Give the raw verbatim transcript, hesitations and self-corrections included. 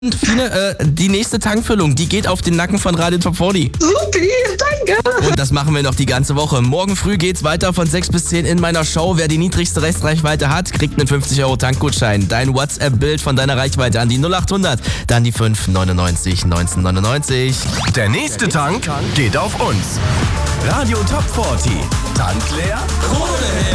Und Fine, äh, die nächste Tankfüllung, die geht auf den Nacken von Radio Top vierzig. Supi, danke. Und das machen wir noch die ganze Woche. Morgen früh geht's weiter von sechs bis zehn in meiner Show. Wer die niedrigste Restreichweite hat, kriegt einen fünfzig Euro Tankgutschein. Dein WhatsApp-Bild von deiner Reichweite an die null achthundert, dann die fünf neunundneunzig neunzehnhundertneunundneunzig. Der nächste Tank geht auf uns. Radio Top vierzig. Tank leer, Krone